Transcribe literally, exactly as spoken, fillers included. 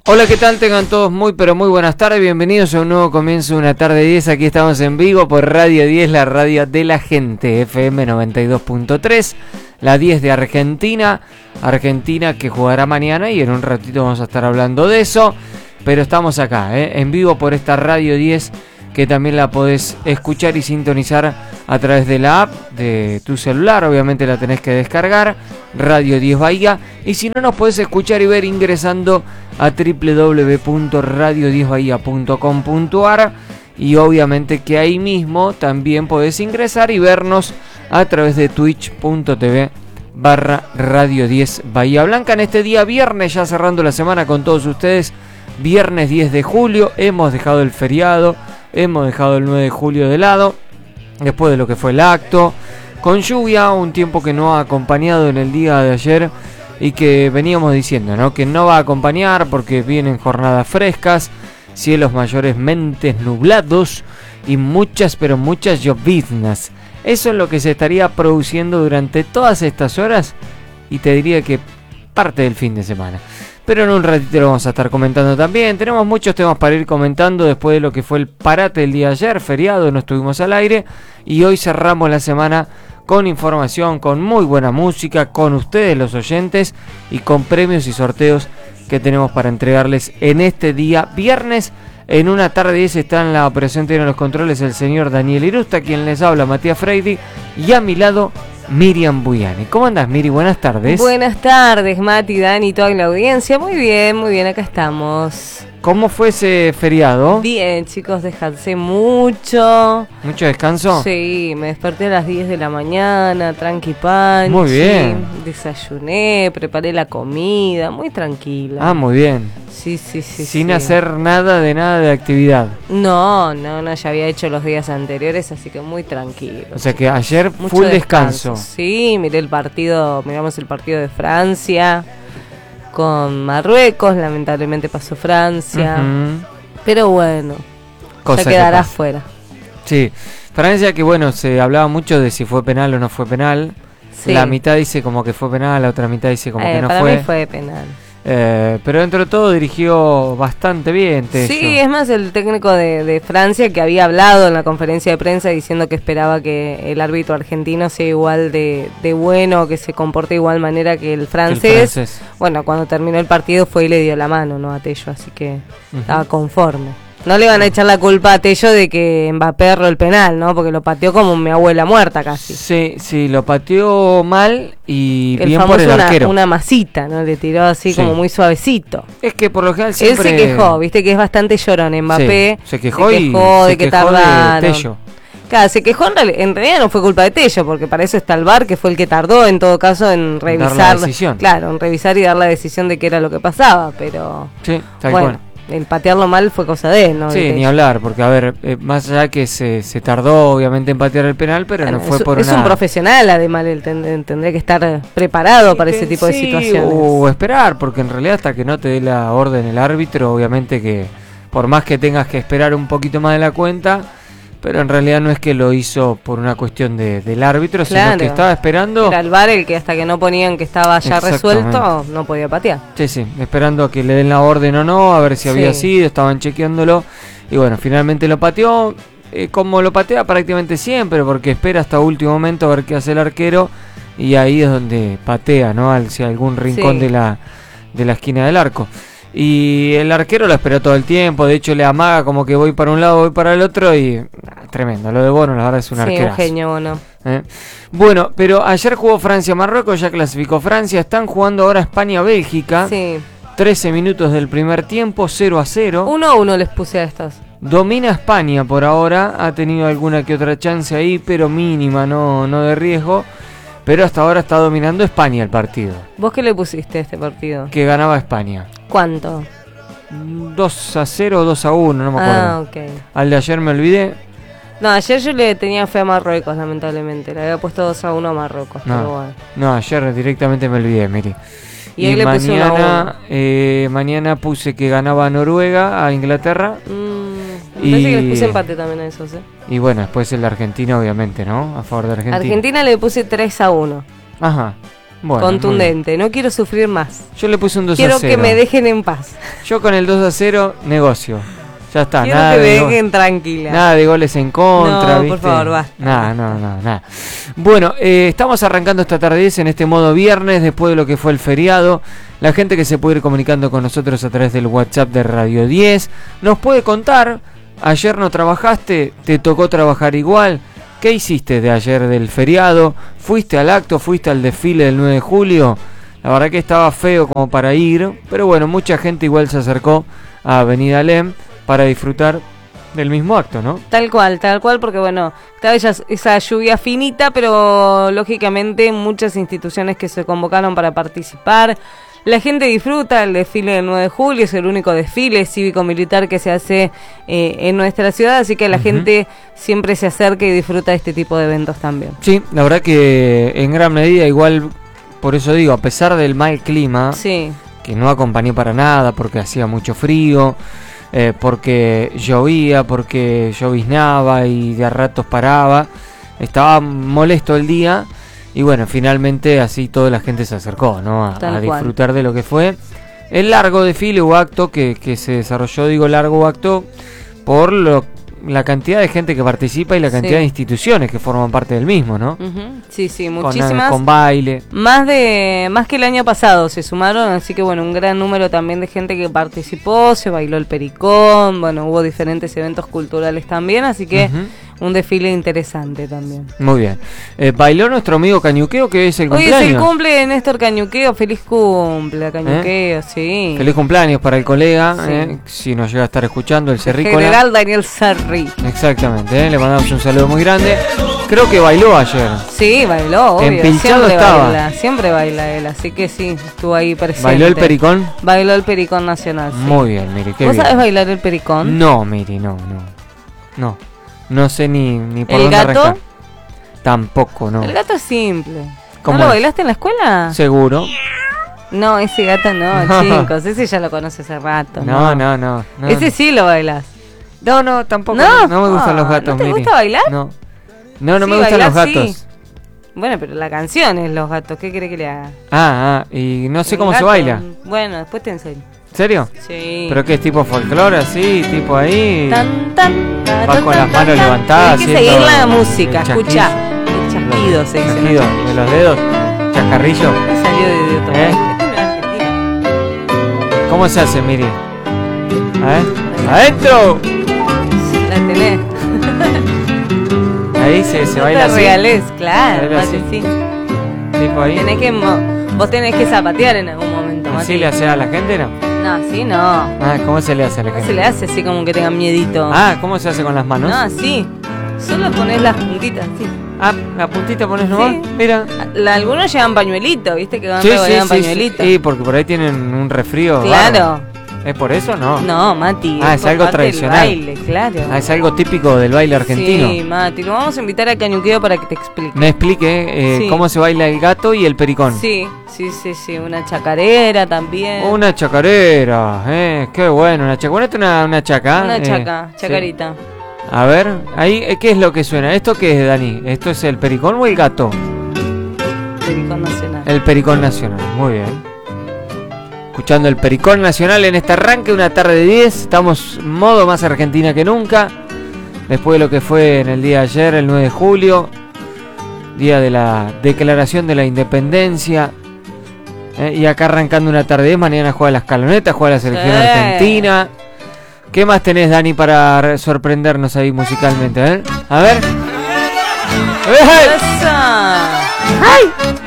Hola, ¿qué tal? Tengan todos muy pero muy buenas tardes, bienvenidos a un nuevo comienzo de una tarde diez, aquí estamos en vivo por Radio diez, la radio de la gente, F M noventa y dos punto tres, la diez de Argentina, Argentina que jugará mañana y en un ratito vamos a estar hablando de eso, pero estamos acá, ¿eh? en vivo por esta Radio diez, que también la podés escuchar y sintonizar a través de la app de tu celular, obviamente la tenés que descargar, Radio diez Bahía, y si no nos podés escuchar y ver ingresando a doble u doble u doble u punto radio diez bahía punto com punto a r, y obviamente que ahí mismo también podés ingresar y vernos a través de twitch punto t v barra Radio diez Bahía Blanca en este día viernes, ya cerrando la semana con todos ustedes, viernes diez de julio, hemos dejado el feriado, hemos dejado el nueve de julio de lado, después de lo que fue el acto, con lluvia, un tiempo que no ha acompañado en el día de ayer y que veníamos diciendo, ¿no? Que no va a acompañar porque vienen jornadas frescas, cielos mayormente nublados y muchas, pero muchas lloviznas. Eso es lo que se estaría produciendo durante todas estas horas y te diría que parte del fin de semana. Pero en un ratito lo vamos a estar comentando también. Tenemos muchos temas para ir comentando después de lo que fue el parate del día de ayer, feriado, no estuvimos al aire. Y hoy cerramos la semana con información, con muy buena música, con ustedes los oyentes y con premios y sorteos que tenemos para entregarles en este día viernes. En una tarde diez está en la operación técnica de los controles el señor Daniel Irusta, quien les habla, Matías Freidi, y a mi lado Miriam Buyani. ¿Cómo andás, Miri? Buenas tardes. Buenas tardes, Mati, Dani y toda la audiencia. Muy bien, muy bien, acá estamos. ¿Cómo fue ese feriado? Bien, chicos, descansé mucho. ¿Mucho descanso? Sí, me desperté a las diez de la mañana, tranqui panchi. Muy bien. Desayuné, preparé la comida, muy tranquila. Ah, muy bien. Sí, sí, sí. Sin sí. hacer nada de nada de actividad. No, no, no, ya había hecho los días anteriores, así que muy tranquilo. O sea que ayer Mucho full descanso. descanso. Sí, miré el partido, miramos el partido de Francia con Marruecos, lamentablemente pasó Francia, Uh-huh. pero bueno, Cosa se quedará que pasa. fuera. Sí, Francia que bueno, se hablaba mucho de si fue penal o no fue penal. Sí. La mitad dice como que fue penal, la otra mitad dice como Eh, que no para fue. mí fue penal. Eh, pero dentro de todo dirigió bastante bien, Tello. Sí, es más, el técnico de, de Francia que había hablado en la conferencia de prensa diciendo que esperaba que el árbitro argentino sea igual de, de bueno, que se comporte de igual manera que el francés. Que el francés. Bueno, cuando terminó el partido fue y le dio la mano, ¿no? A Tello, así que Uh-huh. estaba conforme. No le van a echar la culpa a Tello de que Mbappé erró el penal, ¿no? Porque lo pateó como mi abuela muerta casi. Sí, sí, lo pateó mal y El bien famoso por el una, arquero. una masita, ¿no? Le tiró así Sí. como muy suavecito. Es que por lo general siempre... Él se quejó, viste que es bastante llorón Mbappé. Sí, se quejó se y quejó se de que quejó de tardaron. Tello. Claro, se quejó en, reali- en realidad no fue culpa de Tello, porque para eso está el V A R, que fue el que tardó en todo caso en revisar. Dar la decisión. Claro, en revisar y dar la decisión de qué era lo que pasaba, pero Sí, tal bueno, cual. el patearlo mal fue cosa de él, ¿no? Sí, De ni Tello. hablar, porque a ver, eh, más allá que se, se tardó obviamente en patear el penal, pero Bueno, no fue es, por es una... un profesional, además, él ten- tendría que estar preparado para ese tipo de Sí, situaciones. o esperar, porque en realidad hasta que no te dé la orden el árbitro, obviamente que por más que tengas que esperar un poquito más de la cuenta, pero en realidad no es que lo hizo por una cuestión de, del árbitro, sino Claro. que estaba esperando... Era el V A R el que hasta que no ponían que estaba ya Exactamente. resuelto, no podía patear. Sí, sí, esperando a que le den la orden o no, a ver si Sí. había sido, estaban chequeándolo, y bueno, finalmente lo pateó, eh, como lo patea prácticamente siempre, porque espera hasta último momento a ver qué hace el arquero, y ahí es donde patea, ¿no? Hacia algún rincón Sí. de la, de la esquina del arco. Y el arquero lo esperó todo el tiempo, de hecho le amaga como que voy para un lado, voy para el otro, y ah, tremendo, lo de Bono la verdad es un Sí, arquerazo. un genio, bueno. ¿Eh? Bueno, pero ayer jugó Francia-Marruecos, ya clasificó Francia, están jugando ahora España-Bélgica. Sí. trece minutos del primer tiempo, cero a cero. Uno a uno les puse a estos. Domina España por ahora, ha tenido alguna que otra chance ahí, pero mínima, no, no de riesgo. Pero hasta ahora está dominando España el partido, ¿Vos qué le pusiste a este partido? que ganaba España. ¿Cuánto? dos a cero o dos a uno, no me acuerdo. Ah, ok. Al de ayer me olvidé. No, ayer yo le tenía fe a Marruecos, lamentablemente. Le había puesto dos a uno a Marruecos, pero No, bueno. no, ayer directamente me olvidé, mire. Y ahí le puse uno a mañana, eh, mañana puse que ganaba Noruega a Inglaterra. Mm, me Y- parece que les puse empate también a esos, ¿eh? Y bueno, después el de Argentina, obviamente, ¿no? A favor de Argentina. Argentina le puse tres a uno. Ajá. Bueno, contundente, no quiero sufrir más. Yo le puse un dos quiero a cero. Quiero que me dejen en paz. Yo con el dos a cero negocio. Ya está, quiero nada que me de dejen tranquila. Nada de goles en contra, no, ¿viste? por favor, basta. Nada, no, no, nada. Bueno, eh, estamos arrancando esta tarde en este modo viernes, después de lo que fue el feriado. La gente que se puede ir comunicando con nosotros a través del WhatsApp de Radio diez nos puede contar. Ayer no trabajaste, te tocó trabajar igual. ¿Qué hiciste de ayer del feriado? ¿Fuiste al acto? ¿Fuiste al desfile del nueve de julio? La verdad que estaba feo como para ir, pero bueno, mucha gente igual se acercó a Avenida Alem para disfrutar del mismo acto, ¿no? Tal cual, tal cual, porque bueno, estaba esa, esa lluvia finita, pero lógicamente muchas instituciones que se convocaron para participar. La gente disfruta el desfile del nueve de julio, es el único desfile cívico-militar que se hace eh, en nuestra ciudad, así que la uh-huh. gente siempre se acerca y disfruta de este tipo de eventos también. Sí, la verdad que en gran medida igual, por eso digo, a pesar del mal clima, sí. que no acompañó para nada porque hacía mucho frío, eh, porque llovía, porque lloviznaba y de a ratos paraba, estaba molesto el día. Y bueno, finalmente así toda la gente se acercó, ¿no? A, a disfrutar de lo que fue el largo desfile o acto que, que se desarrolló, digo largo acto, por lo, la cantidad de gente que participa y la cantidad sí. de instituciones que forman parte del mismo, ¿no? Uh-huh. Sí, sí, muchísimas. Con, con baile. Más de más que el año pasado se sumaron, así que bueno, un gran número también de gente que participó, se bailó el pericón, bueno, hubo diferentes eventos culturales también, así que... Uh-huh. Un desfile interesante también. Muy bien. Eh, ¿Bailó nuestro amigo Cañuqueo, que es el Hoy cumpleaños? Hoy es el cumple de Néstor Cañuqueo. Feliz cumple, Cañuqueo, ¿Eh? sí. Feliz cumpleaños para el colega, sí. eh, si nos llega a estar escuchando, el Cerrícola. General Daniel Cerri. Exactamente, eh, le mandamos un saludo muy grande. Creo que bailó ayer. Sí, bailó, obvio. Empilchado siempre estaba. Baila, siempre baila él, así que sí, estuvo ahí presente. ¿Bailó el pericón? Bailó el pericón nacional, sí. Muy bien, Miri, qué ¿Vos bien. sabés bailar el pericón? No, Miri, no, no. No. No sé ni, ni por ¿El dónde gato? arrancar. Tampoco, no. El gato es simple. ¿Cómo ¿No lo es? bailaste en la escuela? Seguro. No, ese gato no, no, chicos. Ese ya lo conoce hace rato. No, no, no. no, no ese no. sí lo bailas. No, no, tampoco. No, no me gustan los gatos, ¿No te Miri. gusta bailar? No. No, no sí, me gustan bailar, los gatos. Sí. Bueno, pero la canción es Los Gatos. ¿Qué quiere que le haga? Ah, ah. Y no sé Un cómo gato. se baila. Bueno, después te enseño. ¿En serio? Sí. ¿Pero qué es tipo folclore así? Tipo ahí. Tan, tan, tan, Vas tan, con tan, las manos tan, levantadas. Hay que seguir la música. el Escucha. El chasquido se dice. Chasquido de los dedos. Chascarrillo. Me salió de, de otro ¿Eh? país. ¿Cómo se hace, Miri? A ver. ¡Adentro! La tenés. Ahí se, se no baila te así. regalés, claro. Baila así. Sí. Tipo ahí. Tenés que, vos tenés que zapatear en algún momento. ¿Así Mati. le hace a la gente, no? No, así no. Ah, ¿cómo se le hace a la No gente? se le hace así como que tengan miedito. Ah, ¿cómo se hace con las manos? No, así. Solo ponés las puntitas, sí. Ah, la puntita pones nomás. Sí. Mira. La, algunos llevan pañuelito, ¿viste? Que van Sí, sí, llevan sí, pañuelito. sí, sí, porque por ahí tienen un resfrío. Claro. bárbaro. ¿Es por eso no? No, Mati. Ah, es por algo parte del tradicional. Baile, claro. Ah, es algo típico del baile argentino. Sí, Mati. Lo vamos a invitar a Cañuqueo para que te explique. Me explique eh, Sí. cómo se baila el gato y el pericón. Sí, sí, sí, sí. Una chacarera también. Una chacarera, eh, qué bueno, una chacarera, una, una chaca. Una eh, chaca, sí. chacarita. A ver, ahí, eh, ¿qué es lo que suena? ¿Esto qué es, Dani? ¿Esto es el pericón o el gato? Pericón nacional. El pericón nacional, muy bien. Escuchando el pericón nacional en este arranque de una tarde de diez. Estamos en modo más argentina que nunca. Después de lo que fue en el día de ayer, el nueve de julio. Día de la declaración de la independencia. Eh, y acá arrancando una tarde de diez. Mañana juega la escaloneta, juega la selección Sí. argentina. ¿Qué más tenés, Dani, para sorprendernos ahí musicalmente? Eh? A ver. ¡Eh! ¡Esa! ¡Ay!